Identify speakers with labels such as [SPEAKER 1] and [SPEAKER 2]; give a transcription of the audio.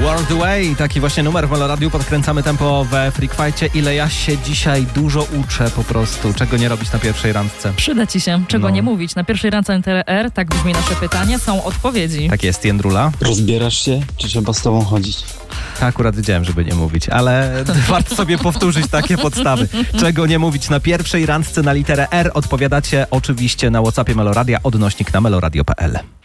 [SPEAKER 1] World Away, taki właśnie numer w Meloradiu. Podkręcamy tempo we Freak Fightie. Ile ja się dzisiaj dużo uczę po prostu. Czego nie robić na pierwszej randce?
[SPEAKER 2] Przyda ci się, czego nie mówić. Na pierwszej randce NTR, tak brzmi nasze pytanie, są odpowiedzi.
[SPEAKER 1] Tak jest, Jędrula.
[SPEAKER 3] Rozbierasz się, czy trzeba z tobą chodzić?
[SPEAKER 1] Akurat wiedziałem, żeby nie mówić, ale warto sobie powtórzyć takie podstawy. Czego nie mówić na pierwszej randce na literę R? Odpowiadacie oczywiście na WhatsAppie Meloradia, odnośnik na meloradio.pl.